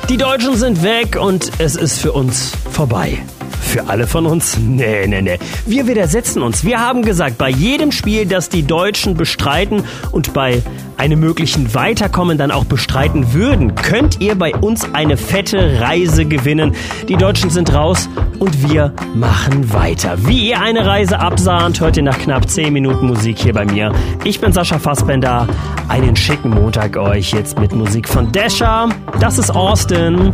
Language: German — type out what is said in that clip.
Die Deutschen sind weg und es ist für uns vorbei. Für alle von uns? Nee. Wir widersetzen uns. Wir haben gesagt, bei jedem Spiel, das die Deutschen bestreiten und bei einem möglichen Weiterkommen dann auch bestreiten würden, könnt ihr bei uns eine fette Reise gewinnen. Die Deutschen sind raus und wir machen weiter. Wie ihr eine Reise absahnt, hört ihr nach knapp 10 Minuten Musik hier bei mir. Ich bin Sascha Fassbender. Einen schicken Montag euch jetzt mit Musik von Dasher. Das ist Austin.